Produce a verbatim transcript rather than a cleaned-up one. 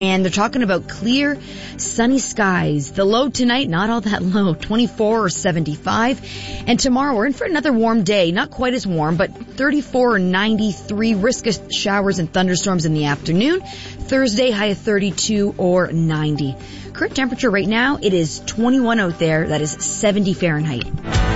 And they're talking about clear, sunny skies. The low tonight, not all that low, twenty-four or seventy-five. And tomorrow we're in for another warm day. Not quite as warm, but thirty-four or ninety-three. Risk of showers and thunderstorms in the afternoon. Thursday, high of thirty-two or ninety. Current temperature right now, it is twenty-one out there. That is seventy Fahrenheit.